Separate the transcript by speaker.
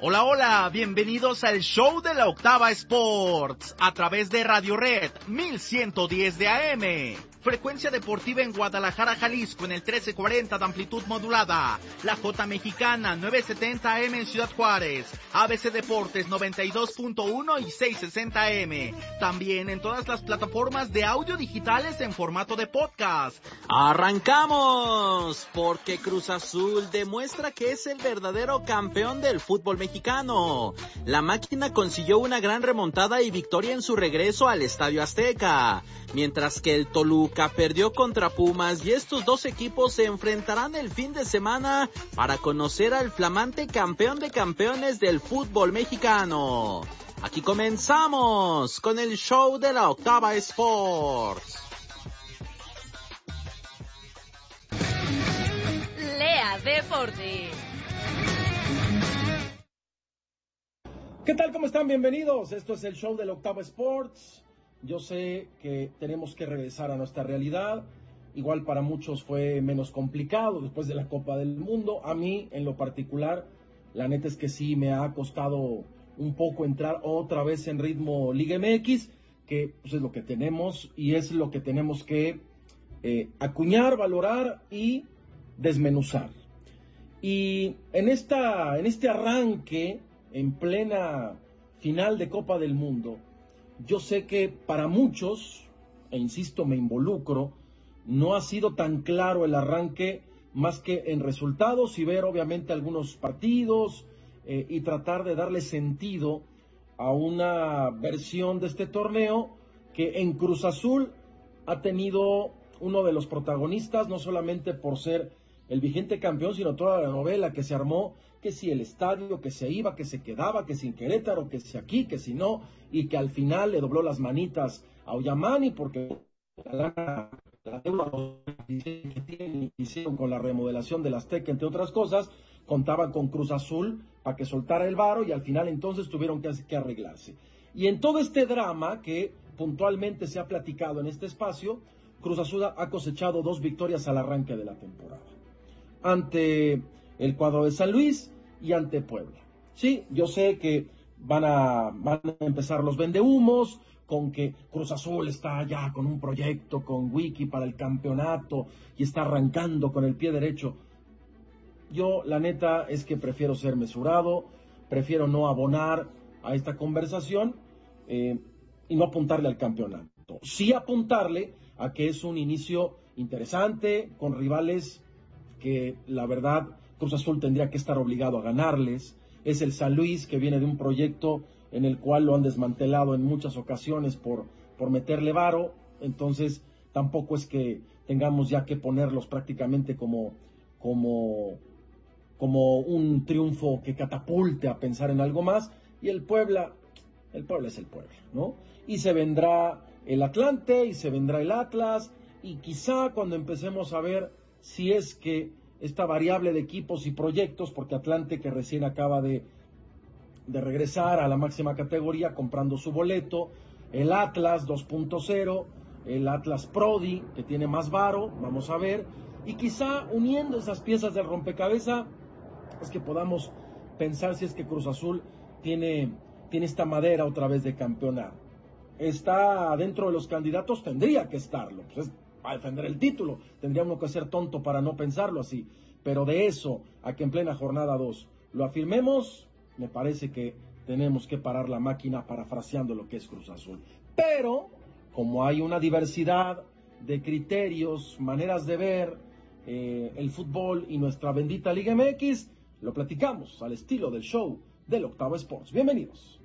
Speaker 1: Hola, hola, bienvenidos al show de la Octava Sports, a través de Radio Red 1110 de AM. Frecuencia deportiva en Guadalajara, Jalisco, en el 1340 de amplitud modulada. La J Mexicana, 970 AM en Ciudad Juárez. ABC Deportes, 92.1 y 660 AM. También en todas las plataformas de audio digitales en formato de podcast.
Speaker 2: ¡Arrancamos! Porque Cruz Azul demuestra que es el verdadero campeón del fútbol mexicano. La máquina consiguió una gran remontada y victoria en su regreso al Estadio Azteca. Mientras que el Toluca perdió contra Pumas y estos dos equipos se enfrentarán el fin de semana para conocer al flamante campeón de campeones del fútbol mexicano. Aquí comenzamos con el show de la Octava Sports.
Speaker 3: Lea Deportes.
Speaker 4: ¿Qué tal? ¿Cómo están? Bienvenidos. Esto es el show de la Octava Sports. Yo sé que tenemos que regresar a nuestra realidad. Igual para muchos fue menos complicado después de la Copa del Mundo. A mí, en lo particular, la neta es que sí me ha costado un poco entrar otra vez en ritmo Liga MX, que pues, es lo que tenemos y es lo que tenemos que acuñar, valorar y desmenuzar. Y en este arranque, en plena final de Copa del Mundo, yo sé que para muchos, e insisto, me involucro, no ha sido tan claro el arranque más que en resultados y ver obviamente algunos partidos y tratar de darle sentido a una versión de este torneo que en Cruz Azul ha tenido uno de los protagonistas, no solamente por ser el vigente campeón, sino toda la novela que se armó, que si el estadio, que se iba, que se quedaba, que si en Querétaro, que si aquí, que si no, y que al final le dobló las manitas a Oyamani porque la deuda que hicieron con la remodelación del Azteca, entre otras cosas, contaban con Cruz Azul para que soltara el varo y al final entonces tuvieron que arreglarse. Y en todo este drama que puntualmente se ha platicado en este espacio, Cruz Azul ha cosechado 2 victorias al arranque de la temporada, ante el cuadro de San Luis y ante Puebla. Sí, yo sé que van a empezar los vendehumos con que Cruz Azul está ya con un proyecto con Wiki para el campeonato y está arrancando con el pie derecho. Yo la neta es que prefiero ser mesurado, prefiero no abonar a esta conversación y no apuntarle al campeonato. Sí apuntarle a que es un inicio interesante con rivales que la verdad Cruz Azul tendría que estar obligado a ganarles. Es el San Luis, que viene de un proyecto en el cual lo han desmantelado en muchas ocasiones por meterle varo, entonces tampoco es que tengamos ya que ponerlos prácticamente como un triunfo que catapulte a pensar en algo más. Y el Puebla es el Puebla, ¿no? Y se vendrá el Atlante y se vendrá el Atlas, y quizá cuando empecemos a ver si es que esta variable de equipos y proyectos, porque Atlante, que recién acaba de regresar a la máxima categoría comprando su boleto, el Atlas 2.0, el Atlas Prodi, que tiene más varo, vamos a ver, y quizá uniendo esas piezas del rompecabezas es que podamos pensar si es que Cruz Azul tiene esta madera otra vez de campeonar. Está dentro de los candidatos, tendría que estarlo, pues es para defender el título, tendría uno que ser tonto para no pensarlo así, pero de eso a que en plena jornada 2 lo afirmemos, me parece que tenemos que parar la máquina, parafraseando lo que es Cruz Azul. Pero como hay una diversidad de criterios, maneras de ver el fútbol y nuestra bendita Liga MX, lo platicamos al estilo del show del Octava Sports. Bienvenidos.